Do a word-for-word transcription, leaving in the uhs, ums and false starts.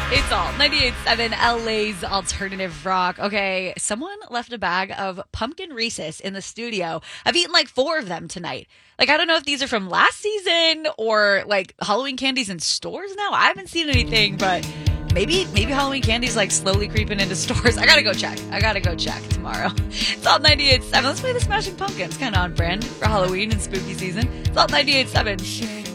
It's all ninety-eight point seven L A's alternative rock. Okay, someone left a bag of pumpkin Reese's in the studio. I've eaten like four of them tonight. Like, I don't know if these are from last season or like Halloween candies in stores now. I haven't seen anything, but maybe maybe Halloween candy's like slowly creeping into stores. I gotta go check. I gotta go check tomorrow. It's all ninety-eight point seven. Let's play the Smashing Pumpkins. Kind of on brand for Halloween and spooky season. It's all ninety-eight point seven.